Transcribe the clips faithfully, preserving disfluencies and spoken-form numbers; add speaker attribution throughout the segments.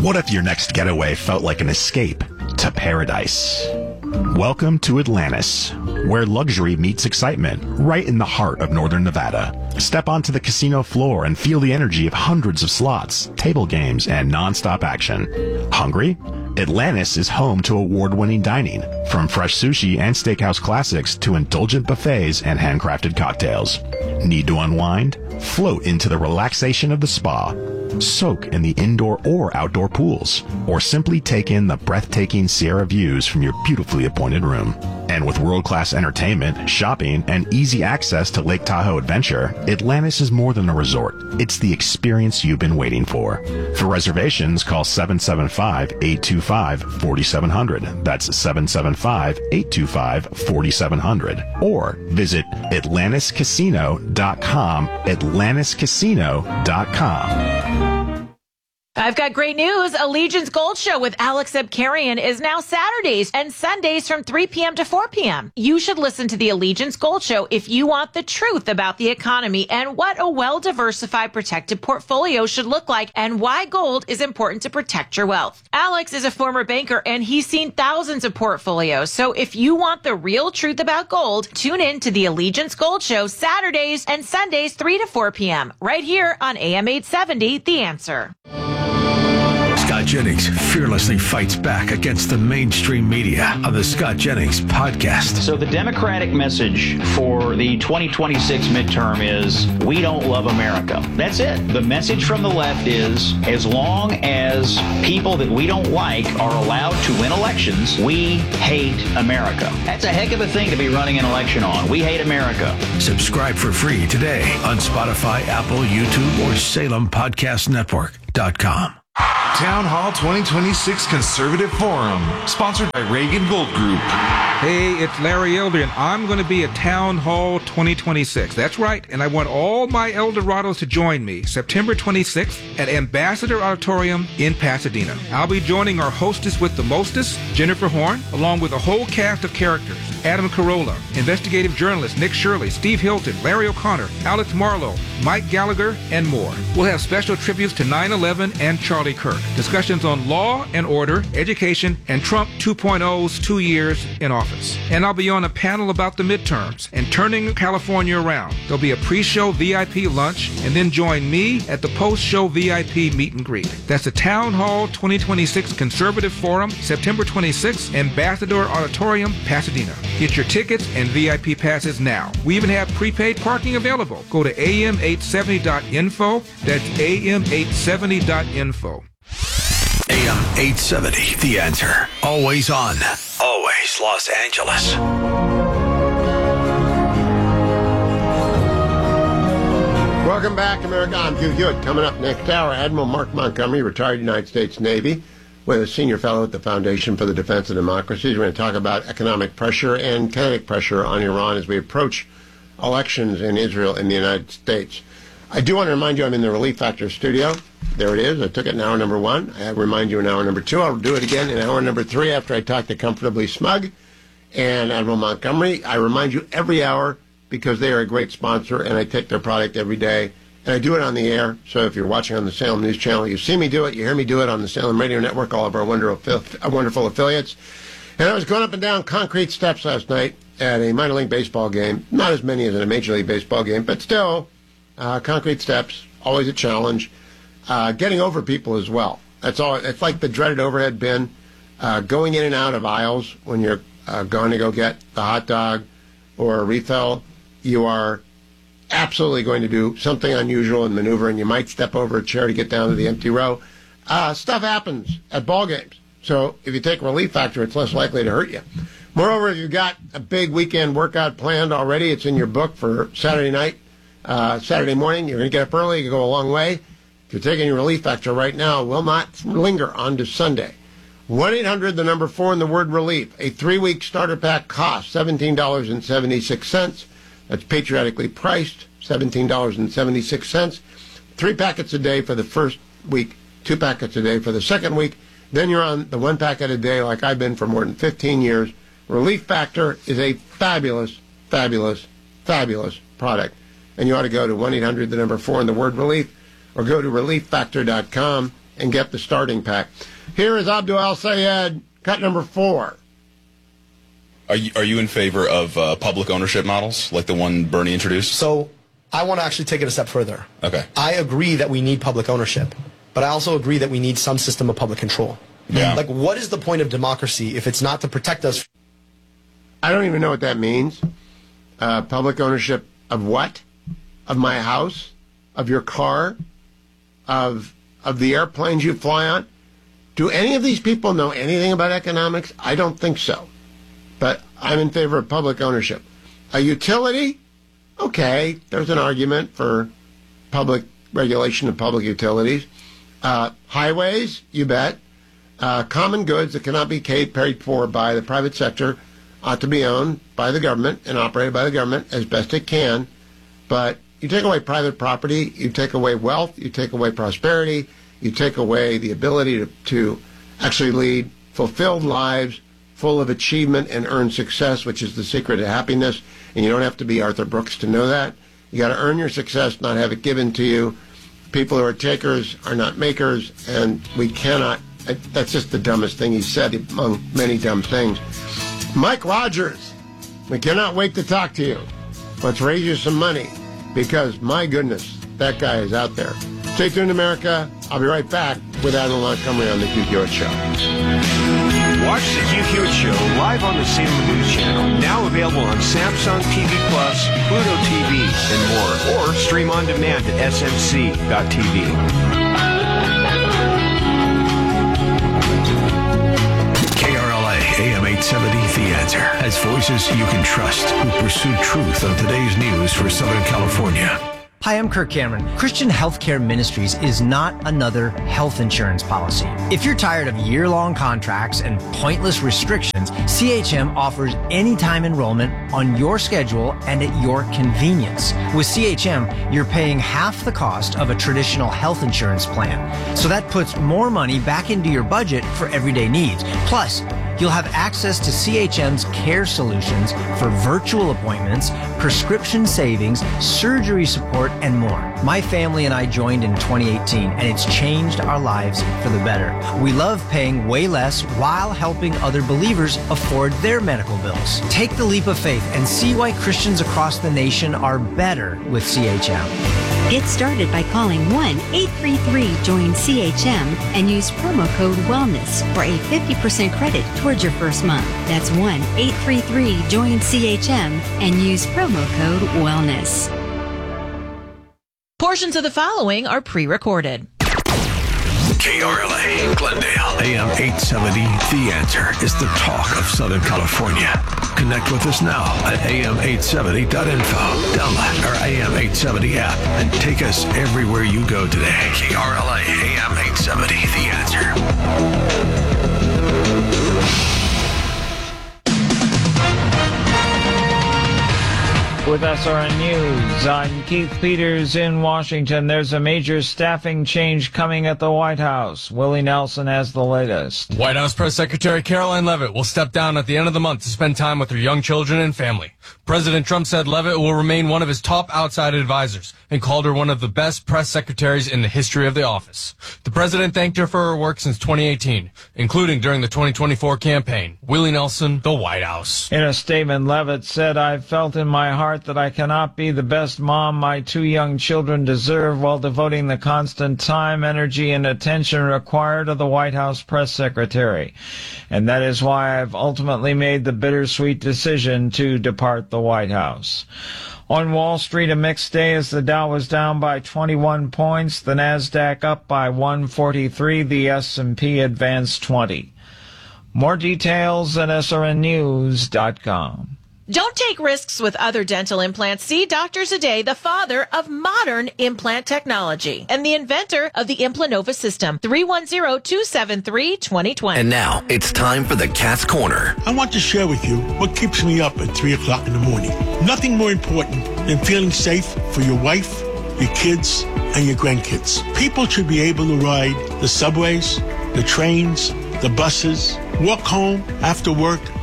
Speaker 1: What if your next getaway felt like an escape to paradise? Welcome to Atlantis, where luxury meets excitement, right in the heart of northern Nevada. Step onto the casino floor and feel the energy of hundreds of slots, table games, and non-stop action. Hungry? Atlantis is home to award-winning dining, from fresh sushi and steakhouse classics to indulgent buffets and handcrafted cocktails. Need to unwind? Float into the relaxation of the spa. Soak in the indoor or outdoor pools, or simply take in the breathtaking Sierra views from your beautifully appointed room. And with world-class entertainment, shopping, and easy access to Lake Tahoe Adventure, Atlantis is more than a resort. It's the experience you've been waiting for. For reservations, call seven seven five, eight two five, four seven zero zero. That's seven seven five, eight two five, four seven zero zero. Or visit atlantis casino dot com, atlantis casino dot com.
Speaker 2: I've got great news. Allegiance Gold Show with Alex Abkarian is now Saturdays and Sundays from three p.m. to four p.m. You should listen to the Allegiance Gold Show if you want the truth about the economy and what a well-diversified protected portfolio should look like and why gold is important to protect your wealth. Alex is a former banker and he's seen thousands of portfolios. So if you want the real truth about gold, tune in to the Allegiance Gold Show Saturdays and Sundays three to four p.m. right here on A M eight seventy, The Answer.
Speaker 3: Scott Jennings fearlessly fights back against the mainstream media on the Scott Jennings podcast.
Speaker 4: So the Democratic message for the twenty twenty-six midterm is, we don't love America. That's it. The message from the left is, as long as people that we don't like are allowed to win elections, we hate America. That's a heck of a thing to be running an election on. We hate America.
Speaker 3: Subscribe for free today on Spotify, Apple, YouTube, or Salem Podcast Network dot com.
Speaker 5: Town Hall twenty twenty-six Conservative Forum, sponsored by Reagan Gold Group.
Speaker 6: Hey, it's Larry Elder, and I'm going to be at Town Hall twenty twenty-six. That's right, and I want all my Eldorados to join me September twenty-sixth at Ambassador Auditorium in Pasadena. I'll be joining our hostess with the mostest, Jennifer Horn, along with a whole cast of characters. Adam Carolla, investigative journalist Nick Shirley, Steve Hilton, Larry O'Connor, Alex Marlowe, Mike Gallagher, and more. We'll have special tributes to nine eleven and Charlie Kirk, discussions on law and order, education, and Trump two point oh's two years in office. And I'll be on a panel about the midterms and turning California around. There'll be a pre-show V I P lunch, and then join me at the post-show V I P meet and greet. That's the Town Hall twenty twenty-six Conservative Forum, September twenty-sixth, Ambassador Auditorium, Pasadena. Get your tickets and V I P passes now. We even have prepaid parking available. Go to A M eight seventy dot info. That's A M eight seventy dot info.
Speaker 3: A M eight seventy, The Answer. Always on. Always Los Angeles.
Speaker 7: Welcome back, America. I'm Hugh Hewitt. Coming up next hour, Admiral Mark Montgomery, retired United States Navy, with a senior fellow at the Foundation for the Defense of Democracy. We're going to talk about economic pressure and kinetic pressure on Iran as we approach elections in Israel and the United States. I do want to remind you I'm in the Relief Factor studio. There it is. I took it in hour number one. I remind you in hour number two. I'll do it again in hour number three after I talk to Comfortably Smug and Admiral Montgomery. I remind you every hour because they are a great sponsor, and I take their product every day. And I do it on the air, so if you're watching on the Salem News Channel, you see me do it, you hear me do it on the Salem Radio Network, all of our wonderful, wonderful affiliates. And I was going up and down concrete steps last night at a minor league baseball game. Not as many as in a major league baseball game, but still, uh, concrete steps, always a challenge. Uh, getting over people as well. That's all. It's like the dreaded overhead bin. Uh, going in and out of aisles when you're uh, going to go get the hot dog or a refill, you are absolutely going to do something unusual and maneuver, and you might step over a chair to get down to the empty row. Uh, stuff happens at ball games. So if you take Relief Factor, it's less likely to hurt you. Moreover, if you've got a big weekend workout planned already, it's in your book for Saturday night, uh, Saturday morning. You're going to get up early. You go a long way. If you're taking your Relief Factor right now, will not linger on to Sunday. one eight hundred, the number four, and the word relief. A three-week starter pack costs seventeen dollars and seventy-six cents. That's patriotically priced, seventeen dollars and seventy-six cents. Three packets a day for the first week, two packets a day for the second week. Then you're on the one packet a day like I've been for more than fifteen years. Relief Factor is a fabulous, fabulous, fabulous product. And you ought to go to one eight hundred, the number four, and the word relief, or go to relief factor dot com and get the starting pack. Here is Abdul Al-Sayed, cut number four.
Speaker 8: Are you, are you in favor of uh, public ownership models like the one Bernie introduced?
Speaker 9: So I want to actually take it a step further.
Speaker 8: Okay.
Speaker 9: I agree that we need public ownership, but I also agree that we need some system of public control.
Speaker 8: Yeah.
Speaker 9: Like, what is the point of democracy if it's not to protect us?
Speaker 7: I don't even know what that means. Uh, public ownership of what? Of my house? Of your car? Of of the airplanes you fly on? Do any of these people know anything about economics? I don't think so. But I'm in favor of public ownership. A utility? Okay, there's an argument for public regulation of public utilities. Uh, highways? You bet. Uh, common goods that cannot be paid for by the private sector ought to be owned by the government and operated by the government as best it can. But you take away private property, you take away wealth, you take away prosperity, you take away the ability to, to actually lead fulfilled lives full of achievement and earn success, which is the secret to happiness. And you don't have to be Arthur Brooks to know that. You got to earn your success, not have it given to you. People who are takers are not makers, and we cannot. That's just the dumbest thing he said among many dumb things. Mike Rogers, we cannot wait to talk to you. Let's raise you some money, because my goodness, that guy is out there. Stay tuned, America. I'll be right back with Admiral Montgomery on the Hugh Hewitt Show.
Speaker 10: Watch the Hugh Hewitt Show live on the C N N News Channel, now available on Samsung T V Plus, Pluto T V, and more, or stream on demand at S M C dot T V.
Speaker 3: K R L A A M eight seventy, The Answer, has voices you can trust who pursue truth on today's news for Southern California.
Speaker 11: Hi, I'm Kirk Cameron. Christian Healthcare Ministries is not another health insurance policy. If you're tired of year-long contracts and pointless restrictions, C H M offers anytime enrollment on your schedule and at your convenience. With C H M, you're paying half the cost of a traditional health insurance plan. So that puts more money back into your budget for everyday needs. Plus, you'll have access to C H M's care solutions for virtual appointments, prescription savings, surgery support, and more. My family and I joined in twenty eighteen, and it's changed our lives for the better. We love paying way less while helping other believers afford their medical bills. Take the leap of faith and see why Christians across the nation are better with C H M.
Speaker 12: Get started by calling one eight three three join C H M and use promo code WELLNESS for a fifty percent credit towards your first month. That's one eight three three join C H M and use promo code WELLNESS.
Speaker 2: Portions of the following are pre-recorded.
Speaker 3: K R L A, Glendale, A M eight seventy, The Answer is the talk of Southern California. Connect with us now at A M eight seventy dot info. Download our A M eight seventy app and take us everywhere you go today. K R L A, A M eight seventy, The Answer.
Speaker 13: With S R N News, I'm Keith Peters in Washington. There's a major staffing change coming at the White House. Willie Nelson has the latest.
Speaker 14: White House Press Secretary Caroline Leavitt will step down at the end of the month to spend time with her young children and family. President Trump said Leavitt will remain one of his top outside advisors and called her one of the best press secretaries in the history of the office. The president thanked her for her work since twenty eighteen, including during the twenty twenty-four campaign. Willie Nelson, the White House.
Speaker 13: In a statement, Leavitt said, "I've felt in my heart that I cannot be the best mom my two young children deserve while devoting the constant time, energy, and attention required of the White House press secretary. And that is why I've ultimately made the bittersweet decision to depart the White House." On Wall Street, a mixed day as the Dow was down by twenty-one points, the Nasdaq up by one forty-three, the S and P advanced twenty. More details at S R N news dot com.
Speaker 2: Don't take risks with other dental implants. See Doctor Zade, the father of modern implant technology and the inventor of the Implanova system. three one zero, two seven three, two zero two zero.
Speaker 15: And now it's time for the Cat's Corner.
Speaker 16: I want to share with you what keeps me up at three o'clock in the morning. Nothing more important than feeling safe for your wife, your kids, and your grandkids. People should be able to ride the subways, the trains, the buses, walk home after work,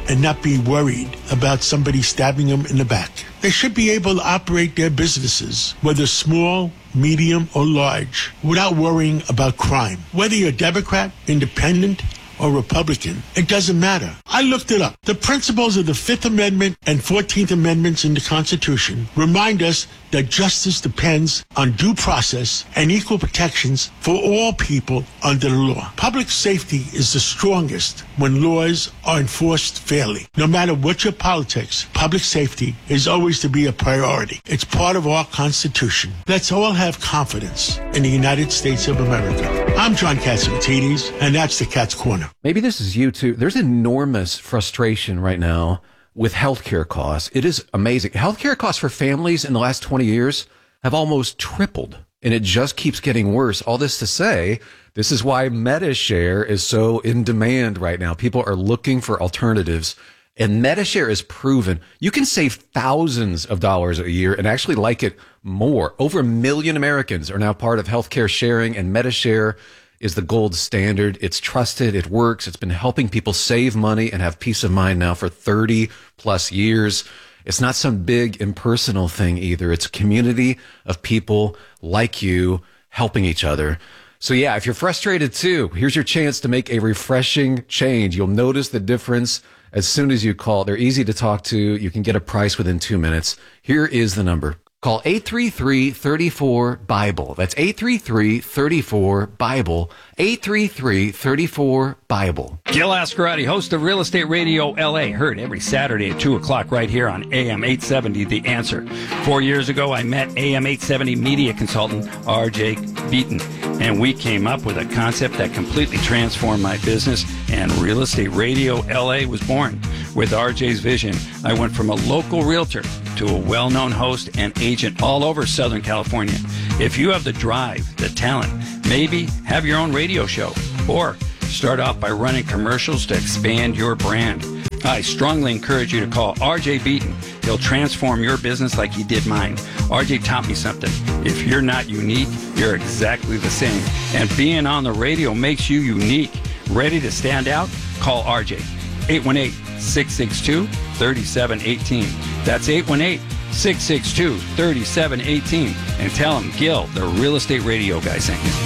Speaker 16: and not be worried about somebody stabbing them in the back. They should be able to operate their businesses, whether small, medium, or large, without worrying about crime. Whether you're Democrat, Independent, or Republican, it doesn't matter. I looked it up. The principles of the Fifth Amendment and Fourteenth Amendments in the Constitution remind us that justice depends on due process and equal protections for all people under the law. Public safety is the strongest when laws are enforced fairly. No matter what your politics, public safety is always to be a priority. It's part of our Constitution. Let's all have confidence in the United States of America. I'm John Catsimatidis, and that's the Cat's Corner.
Speaker 17: Maybe this is you too. There's enormous frustration right now with healthcare costs. It is amazing. Healthcare costs for families in the last twenty years have almost tripled, and it just keeps getting worse. All this to say, this is why MediShare is so in demand right now. People are looking for alternatives, and MediShare is proven. You can save thousands of dollars a year and actually like it more. Over a million Americans are now part of healthcare sharing, and MediShare is the gold standard. It's trusted. It works. It's been helping people save money and have peace of mind now for thirty plus years. It's not some big impersonal thing either. It's a community of people like you helping each other. So yeah, if you're frustrated too, here's your chance to make a refreshing change. You'll notice the difference as soon as you call. They're easy to talk to. You can get a price within two minutes. Here is the number. Call eight three three, three four, Bible. That's eight three three, three four, Bible. eight three three, three four, Bible.
Speaker 18: Gil Ascarati, host of Real Estate Radio L A, heard every Saturday at two o'clock right here on A M eight seventy, The Answer. Four years ago, I met A M eight seventy media consultant R J Beaton, and we came up with a concept that completely transformed my business, and Real Estate Radio L A was born. With R J's vision, I went from a local realtor to a well-known host and agent all over Southern California. If you have the drive, the talent, maybe have your own radio show, or start off by running commercials to expand your brand, I strongly encourage you to call R J Beaton. He'll transform your business like he did mine. R J taught me something. If you're not unique, you're exactly the same. And being on the radio makes you unique. Ready to stand out? Call R J. eight one eight, six six two, three seven one eight. That's eight one eight, six six two, three seven one eight. And tell him Gil, the Real Estate Radio guy, sent you.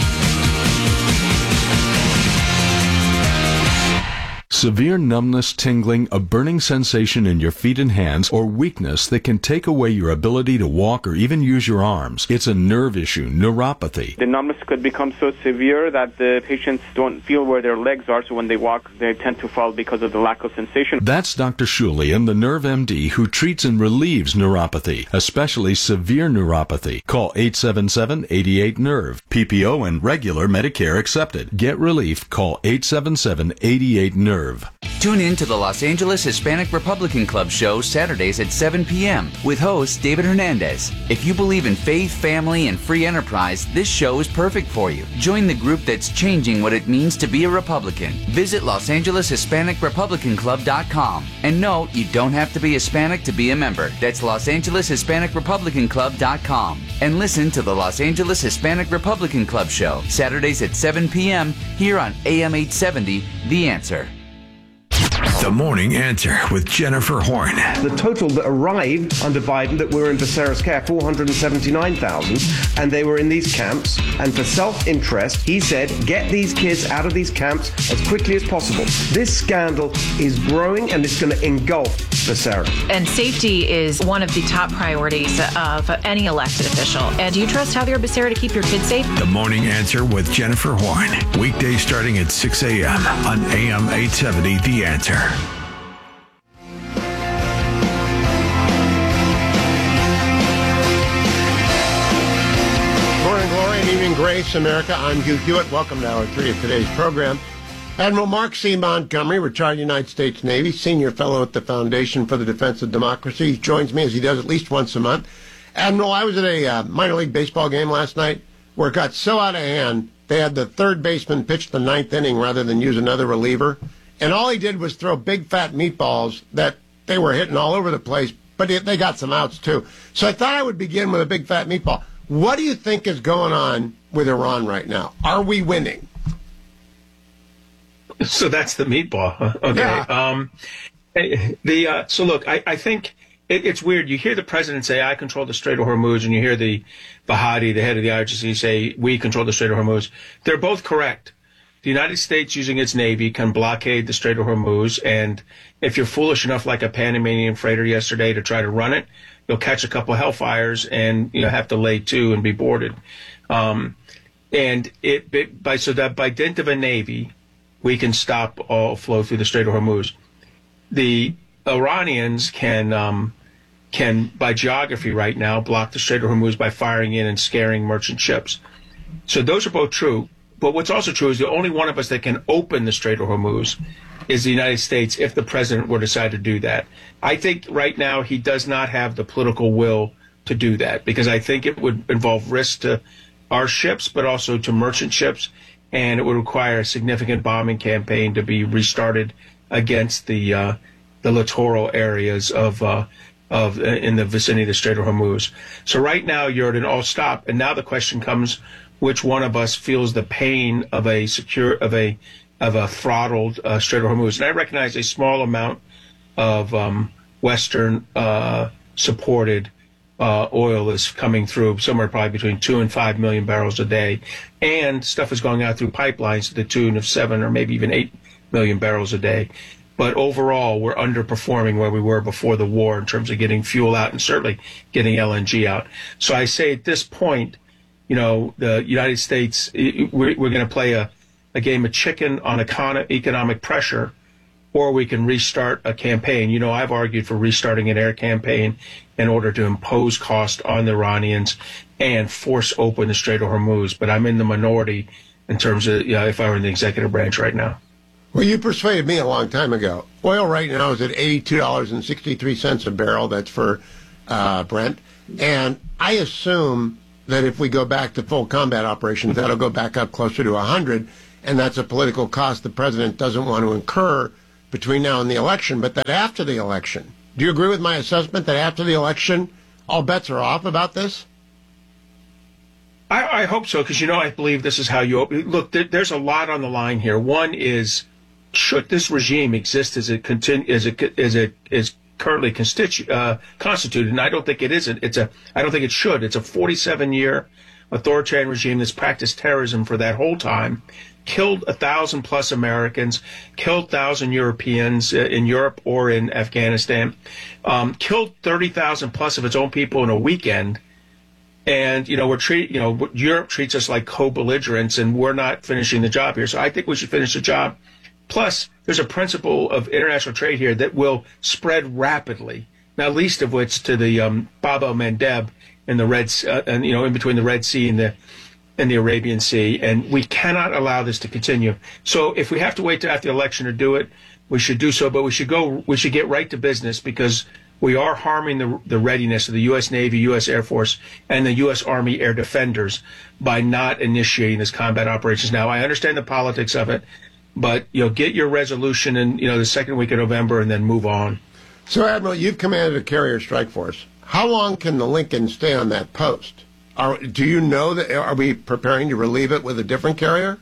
Speaker 19: Severe numbness, tingling, a burning sensation in your feet and hands, or weakness that can take away your ability to walk or even use your arms. It's a nerve issue, neuropathy.
Speaker 20: The numbness could become so severe that the patients don't feel where their legs are, so when they walk, they tend to fall because of the lack of sensation.
Speaker 19: That's Doctor Shulian, the Nerve M D, who treats and relieves neuropathy, especially severe neuropathy. Call eight seven seven, eight eight, nerve. P P O and regular Medicare accepted. Get relief. Call eight seven seven, eight eight, nerve.
Speaker 21: Tune in to the Los Angeles Hispanic Republican Club show Saturdays at seven p.m. with host David Hernandez. If you believe in faith, family, and free enterprise, this show is perfect for you. Join the group that's changing what it means to be a Republican. Visit Los Angeles Hispanic Republican Club dot com. And no, you don't have to be Hispanic to be a member. That's Los Angeles Hispanic Republican Club dot com. And listen to the Los Angeles Hispanic Republican Club show Saturdays at seven p.m. here on A M eight seventy, The Answer.
Speaker 3: The Morning Answer with Jennifer Horn.
Speaker 22: The total that arrived under Biden that were in Viserys Care, four hundred seventy-nine thousand, and they were in these camps. And for self-interest, he said, get these kids out of these camps as quickly as possible. This scandal is growing, and it's going to engulf Viserys.
Speaker 2: And safety is one of the top priorities of any elected official. And do you trust Javier Becerra to keep your kids safe?
Speaker 3: The Morning Answer with Jennifer Horn. Weekdays starting at six a.m. on A M eight seventy, The Answer.
Speaker 7: Morning glory and evening grace, America. I'm Hugh Hewitt. Welcome to hour three of today's program. Admiral Mark C. Montgomery, retired United States Navy, senior fellow at the Foundation for the Defense of Democracy. He joins me as he does at least once a month. Admiral, I was at a uh, minor league baseball game last night where it got so out of hand, they had the third baseman pitch the ninth inning rather than use another reliever. And all he did was throw big fat meatballs that they were hitting all over the place, but they got some outs too. So I thought I would begin with a big fat meatball. What do you think is going on with Iran right now? Are we winning?
Speaker 23: So that's the meatball. Okay.
Speaker 7: Yeah.
Speaker 23: Um,
Speaker 1: The uh, so look, I, I think it, it's weird. You hear the president say, "I control the Strait of Hormuz," and you hear the Bahadi, the head of the I R G C, say, "We control the Strait of Hormuz." They're both correct. The United States, using its Navy, can blockade the Strait of Hormuz, and if you're foolish enough, like a Panamanian freighter yesterday, to try to run it, you'll catch a couple of hellfires and you know have to lay to and be boarded. Um, and it, it by so that by dint of a Navy, we can stop all flow through the Strait of Hormuz. The Iranians can, um, can by geography right now, block the Strait of Hormuz by firing in and scaring merchant ships. So those are both true. But what's also true is the only one of us that can open the Strait of Hormuz is the United States if the president were to decide to do that. I think right now he does not have the political will to do that because I think it would involve risk to our ships, but also to merchant ships, and it would require a significant bombing campaign to be restarted against the uh, the littoral areas of uh, of uh, in the vicinity of the Strait of Hormuz. So right now you're at an all stop, and now the question comes: which one of us feels the pain of a secure of a of a throttled uh, Strait of Hormuz? And I recognize a small amount of um, Western uh, supported uh, oil is coming through, somewhere probably between two and five million barrels a day, and stuff is going out through pipelines to the tune of seven or maybe even eight million barrels a day. But overall, we're underperforming where we were before the war in terms of getting fuel out and certainly getting L N G out. So I say at this point, you know, the United States, we're, we're going to play a, a game of chicken on econ- economic pressure, or we can restart a campaign. You know, I've argued for restarting an air campaign in order to impose cost on the Iranians and force open the Strait of Hormuz. But I'm in the minority in terms of, you know, if I were in the executive branch right now.
Speaker 7: Well, you persuaded me a long time ago. Oil right now is at eighty-two dollars and sixty-three cents a barrel. That's for uh, Brent. And I assume that if we go back to full combat operations, that'll go back up closer to one hundred, and that's a political cost the president doesn't want to incur between now and the election, but that after the election, do you agree with my assessment that after the election, all bets are off about this?
Speaker 1: I, I hope so, because, you know, I believe this is how you... Look, there, there's a lot on the line here. One is, should this regime exist as it continue, as it, as it is currently constitu- uh, constituted, and I don't think it isn't. It's a, I don't think it should. It's a forty-seven year authoritarian regime that's practiced terrorism for that whole time, killed a thousand plus Americans, killed thousand Europeans in Europe or in Afghanistan, um, killed thirty thousand plus of its own people in a weekend. And, you know, we're treat, you know, Europe treats us like co-belligerents, and we're not finishing the job here. So I think we should finish the job. Plus, there's a principle of international trade here that will spread rapidly, not least of which to the um, Bab el-Mandeb in the Red, uh, and you know, in between the Red Sea and the and the Arabian Sea, and we cannot allow this to continue. So, if we have to wait till after the election to do it, we should do so. But we should go. We should get right to business because we are harming the the readiness of the U S Navy, U S Air Force, and the U S Army Air Defenders by not initiating this combat operations now. I understand the politics of it. But, you know, get your resolution in, you know, the second week of November and then move on.
Speaker 7: So, Admiral, you've commanded a carrier strike force. How long can the Lincoln stay on that post? Are, do you know that, are we preparing to relieve it with a different carrier?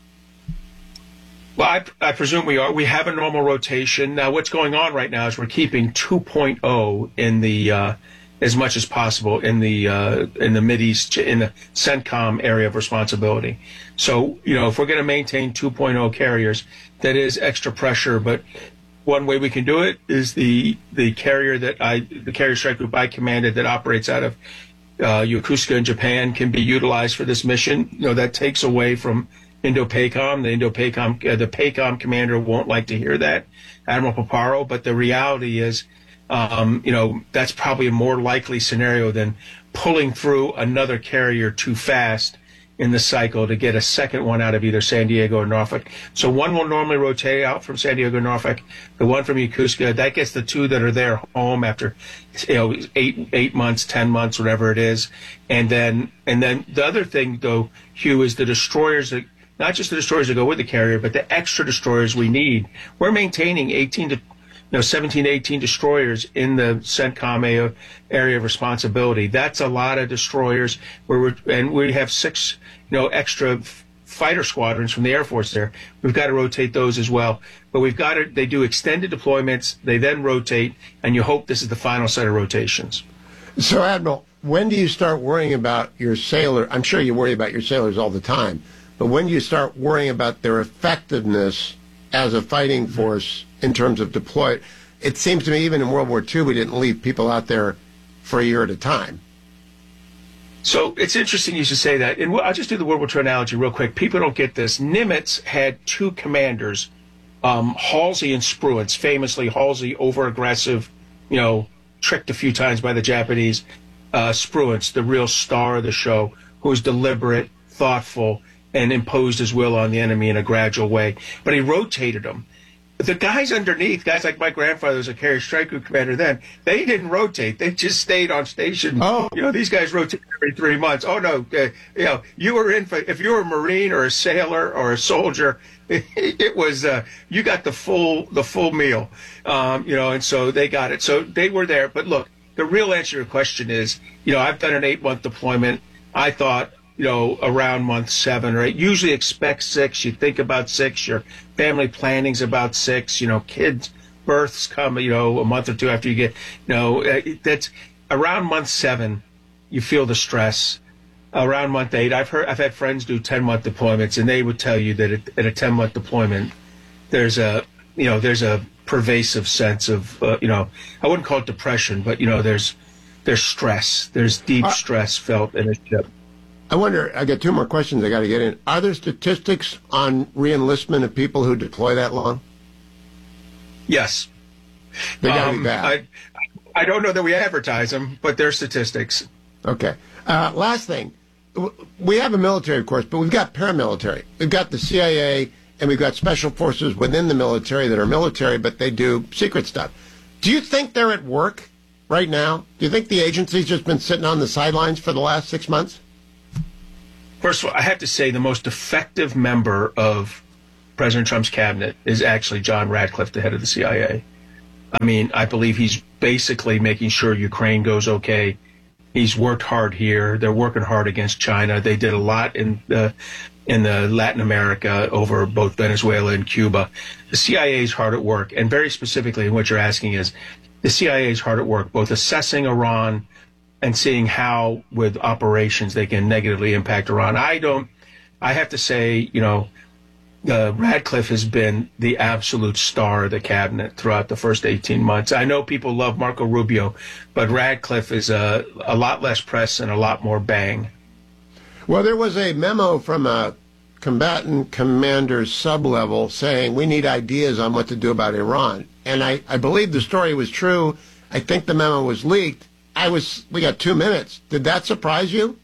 Speaker 1: Well, I, I presume we are. We have a normal rotation. Now, what's going on right now is we're keeping two point oh in the, uh, as much as possible in the uh, in the Mideast, in the CENTCOM area of responsibility. So, you know, if we're going to maintain two point oh carriers, that is extra pressure. But one way we can do it is the the carrier that I, the carrier strike group I commanded that operates out of uh, Yokosuka in Japan can be utilized for this mission. You know, that takes away from Indo-PACOM. The Indo-PACOM, uh, the PACOM commander won't like to hear that, Admiral Paparo. But the reality is, Um, you know, that's probably a more likely scenario than pulling through another carrier too fast in the cycle to get a second one out of either San Diego or Norfolk. So one will normally rotate out from San Diego or Norfolk. The one from Yokosuka, that gets the two that are there home after, you know, eight eight months, ten months, whatever it is. And then and then the other thing, though, Hugh, is the destroyers that, not just the destroyers that go with the carrier, but the extra destroyers we need. We're maintaining eighteen to You know, seventeen, eighteen destroyers in the CENTCOM area of responsibility. That's a lot of destroyers. Where we're, and we have six, you know, extra fighter squadrons from the Air Force there. We've got to rotate those as well. But we've got to, they do extended deployments, they then rotate, and you hope this is the final set of rotations.
Speaker 7: So, Admiral, when do you start worrying about your sailor? I'm sure you worry about your sailors all the time, but when do you start worrying about their effectiveness as a fighting force in terms of deploy? It seems to me even in World War Two, we didn't leave people out there for a year at a time.
Speaker 1: So it's interesting you should say that. And I'll just do the World War Two analogy real quick. People don't get this. Nimitz had two commanders, um, Halsey and Spruance. Famously, Halsey, over-aggressive, you know, tricked a few times by the Japanese. Uh, Spruance, the real star of the show, who was deliberate, thoughtful, and imposed his will on the enemy in a gradual way. But he rotated them. The guys underneath, guys like my grandfather was a carrier strike group commander then, they didn't rotate. They just stayed on station.
Speaker 7: Oh.
Speaker 1: You know, these guys rotate every three months. Oh, no. Uh, you know, you were in for, if you were a Marine or a sailor or a soldier, it, it was, uh, you got the full, the full meal. Um, you know, and so they got it. So they were there. But look, the real answer to your question is, you know, I've done an eight month deployment. I thought, you know, around month seven or eight. Usually expect six. You think about six. Your family planning's about six. You know, kids' births come, you know, a month or two after you get, you know, that's around month seven. You feel the stress. Around month eight, I've heard, I've had friends do ten month deployments, and they would tell you that at a ten month deployment, there's a, you know, there's a pervasive sense of, uh, you know, I wouldn't call it depression, but you know, there's, there's stress. There's deep uh, stress felt in a ship.
Speaker 7: I wonder, I got two more questions I got to get in. Are there statistics on reenlistment of people who deploy that long?
Speaker 1: Yes.
Speaker 7: They got to
Speaker 1: um,
Speaker 7: be bad.
Speaker 1: I, I don't know that we advertise them, but they're statistics.
Speaker 7: Okay. Uh, last thing. We have a military, of course, but we've got paramilitary. We've got the C I A, and we've got special forces within the military that are military, but they do secret stuff. Do you think they're at work right now? Do you think the agency's just been sitting on the sidelines for the last six months?
Speaker 1: First of all, I have to say the most effective member of President Trump's cabinet is actually John Ratcliffe, the head of the C I A. I mean, I believe he's basically making sure Ukraine goes okay. He's worked hard here. They're working hard against China. They did a lot in the in the Latin America over both Venezuela and Cuba. The C I A is hard at work, and very specifically, what you're asking is the C I A is hard at work, both assessing Iran and seeing how, with operations, they can negatively impact Iran. I don't, I have to say, you know, uh, Radcliffe has been the absolute star of the cabinet throughout the first eighteen months. I know people love Marco Rubio, but Radcliffe is a, a lot less press and a lot more bang.
Speaker 7: Well, there was a memo from a combatant commander sub-level saying we need ideas on what to do about Iran. And I, I believe the story was true. I think the memo was leaked. I was, we got two minutes. Did that surprise you?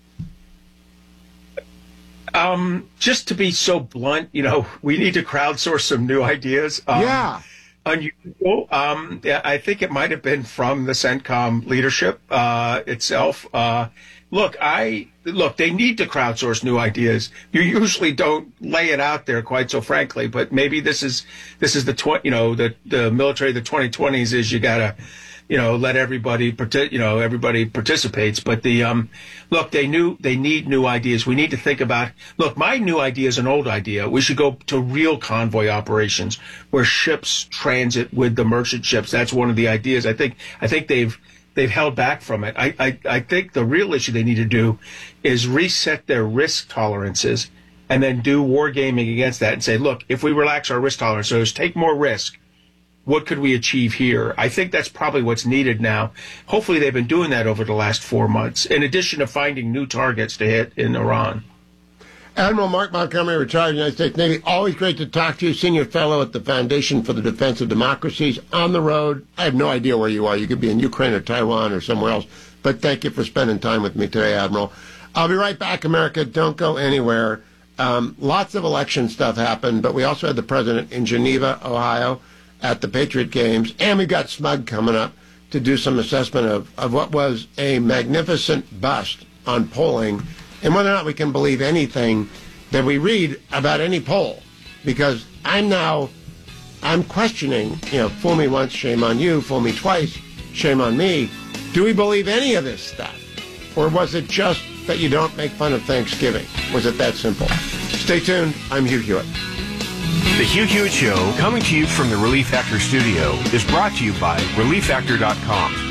Speaker 1: Um, just to be so blunt, you know, we need to crowdsource some new ideas. Um,
Speaker 7: yeah.
Speaker 1: Unusual. Um, I think it might have been from the CENTCOM leadership uh, itself. Uh, look, I look. They need to crowdsource new ideas. You usually don't lay it out there, quite so frankly. But maybe this is this is the tw- you know the the military of the twenty twenties is you gotta. You know, let everybody, you know, everybody participates. But the, um, look, they knew they need new ideas. We need to think about, look, my new idea is an old idea. We should go to real convoy operations where ships transit with the merchant ships. That's one of the ideas. I think, I think they've, they've held back from it. I, I, I think the real issue they need to do is reset their risk tolerances and then do wargaming against that and say, look, if we relax our risk tolerances, take more risk. What could we achieve here? I think that's probably what's needed now. Hopefully they've been doing that over the last four months, in addition to finding new targets to hit in Iran.
Speaker 7: Admiral Mark Montgomery, retired United States Navy. Always great to talk to you. Senior fellow at the Foundation for the Defense of Democracies. On the road. I have no idea where you are. You could be in Ukraine or Taiwan or somewhere else. But thank you for spending time with me today, Admiral. I'll be right back, America. Don't go anywhere. Um, lots of election stuff happened, but we also had the president in Geneva, Ohio, at the Patriot Games, and we've got Smug coming up to do some assessment of, of what was a magnificent bust on polling and whether or not we can believe anything that we read about any poll. Because I'm now, I'm questioning, you know, fool me once, shame on you, fool me twice, shame on me. Do we believe any of this stuff? Or was it just that you don't make fun of Thanksgiving? Was it that simple? Stay tuned. I'm Hugh Hewitt.
Speaker 10: The Hugh Hewitt Show, coming to you from the Relief Factor studio, is brought to you by relief factor dot com.